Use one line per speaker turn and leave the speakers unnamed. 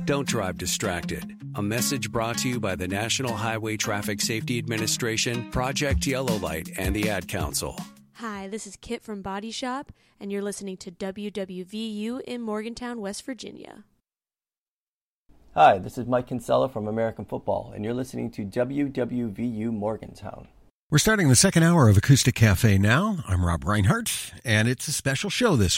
Don't drive distracted. A message brought to you by the National Highway Traffic Safety Administration, Project Yellow Light, and the Ad Council.
Hi, this is Kit from Body Shop, and you're listening to WWVU in Morgantown, West Virginia.
Hi, this is Mike Kinsella from American Football, and you're listening to WWVU Morgantown.
We're starting the second hour of Acoustic Cafe now. I'm Rob Reinhardt, and it's a special show this